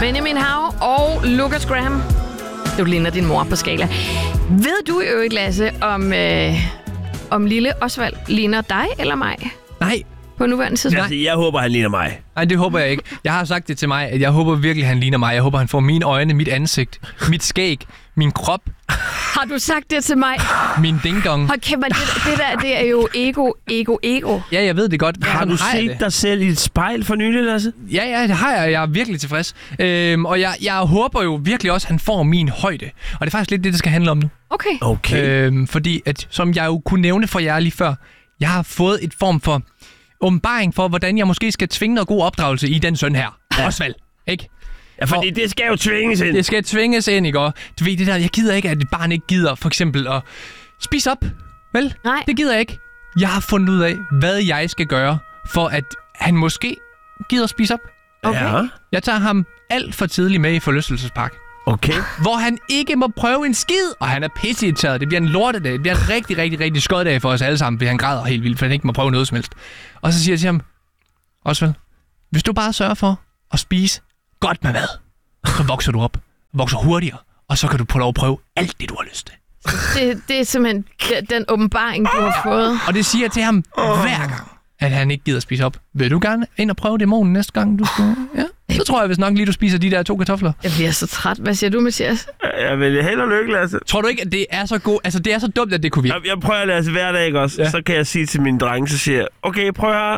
Benjamin Hav og Lucas Graham. Du ligner din mor på skala. Ved du i øvrigt, Lasse, om lille Osvald ligner dig eller mig? Nej. På nuværende tidspunkt? Altså, jeg håber, han ligner mig. Nej, det håber jeg ikke. Jeg har sagt det til mig, at jeg håber virkelig, han ligner mig. Jeg håber, han får mine øjne, mit ansigt, mit skæg, min krop. Har du sagt det til mig? Min ding-dong. Hold kæft, det der, det er jo ego. Ja, jeg ved det godt. Har du set dig selv i et spejl for nylig, Lasse? Ja, det har jeg. Jeg er virkelig tilfreds. Og jeg håber jo virkelig også, at han får min højde. Og det er faktisk lidt det skal handle om nu. Okay. Fordi, at, som jeg jo kunne nævne for jer lige før, jeg har fået et form for åbenbaring for, hvordan jeg måske skal tvinge noget god opdragelse i den søn her. Ja. Osvald, ikke? Ja, fordi det skal jo tvinges ind. Det skal tvinges ind, ikke? Og du ved det der, jeg gider ikke, at et barn ikke gider for eksempel at spise op. Vel? Nej. Det gider jeg ikke. Jeg har fundet ud af, hvad jeg skal gøre, for at han måske gider at spise op. Okay. Ja. Jeg tager ham alt for tidligt med i forlystelsespark. Okay. Hvor han ikke må prøve en skid, og han er pisseirriteret. Det bliver en lortedag. Det bliver en rigtig skøddag for os alle sammen, fordi han græder helt vildt, for han ikke må prøve noget som helst. Og så siger jeg til ham, Osvald, hvis du bare sørger for at spise godt med mad, så vokser du op, vokser hurtigere, og så kan du få lov at prøve alt det, du har lyst til. Det er simpelthen den åbenbaring, du har fået. Og det siger jeg til ham hver gang, at han ikke gider at spise op. Vil du gerne ind og prøve dæmonen næste gang, du skal? Ja. Så tror jeg, hvis nok lige du spiser de der 2 kartofler. Jeg bliver så træt. Hvad siger du, Mathias? Jeg vil held og lykke, Lasse. Tror du ikke, at det er så godt? Altså, det er så dumt, at det kunne virke. Jeg prøver, Lasse, hver dag, ikke også? Ja. Så kan jeg sige til mine drenge, så siger jeg, okay, prøv her.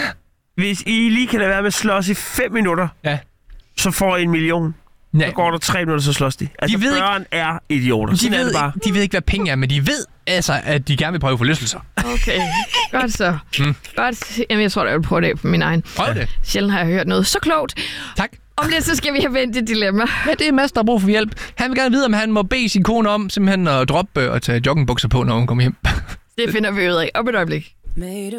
Hvis I lige kan lade være med at slås i 5 minutter, ja, så får I 1 million. Ja. Så går der 3 minutter, så slås de. Altså, børn er idioter. De ved ikke, hvad penge er, men de ved altså, at de gerne vil prøve forlystelser. Okay, godt så. Godt. Jamen, jeg tror, jeg vil prøve det på min egen. Prøv det. Sjældent har jeg hørt noget så klogt. Tak. Om lidt, så skal vi have vendt et dilemma. Ja, det er Mads, der har brug for hjælp. Han vil gerne vide, om han må bede sin kone om simpelthen at droppe og tage joggingbukser på, når hun kommer hjem. Det finder vi ud af. Om et øjeblik.